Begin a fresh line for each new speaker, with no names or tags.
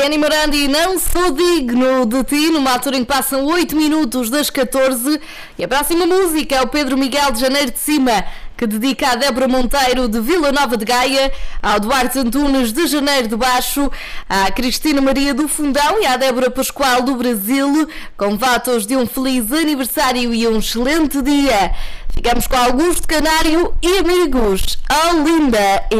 Kenny Morandi, não sou digno de ti, numa altura em que passam 8 minutos das 14. E a próxima música é o Pedro Miguel de Janeiro de Cima, que dedica a Débora Monteiro de Vila Nova de Gaia, ao Duarte Antunes de Janeiro de Baixo, à Cristina Maria do Fundão e à Débora Pascoal do Brasil, com votos de um feliz aniversário e um excelente dia. Ficamos com Augusto Canário e amigos. Oh, linda!